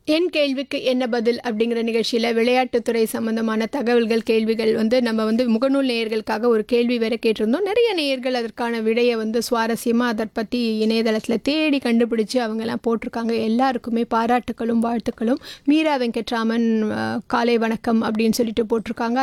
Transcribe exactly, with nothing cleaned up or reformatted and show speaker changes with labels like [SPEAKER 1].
[SPEAKER 1] என் கேள்விக்கு என்ன பதில் அப்படிங்கிற நிகழ்ச்சியில் விளையாட்டுத்துறை சம்பந்தமான தகவல்கள் கேள்விகள் வந்து நம்ம வந்து முகநூல் நேயர்களுக்காக ஒரு கேள்வி வேற கேட்டிருந்தோம். நிறைய நேயர்கள் அதற்கான விடையை வந்து சுவாரஸ்யமாக அதை பற்றி இணையதளத்தில் தேடி கண்டுபிடிச்சு அவங்கெல்லாம் போட்டிருக்காங்க. எல்லாருக்குமே பாராட்டுக்களும் வாழ்த்துக்களும். மீரா வெங்கட்ராமன் அஹ், காலை வணக்கம் அப்படின்னு சொல்லிட்டு போட்டிருக்காங்க.